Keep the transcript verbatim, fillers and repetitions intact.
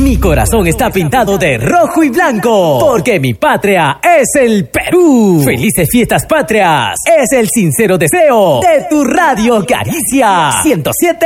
Mi corazón está pintado de rojo y blanco, porque mi patria es el Perú. Felices fiestas patrias, es el sincero deseo de tu Radio Caricia ciento siete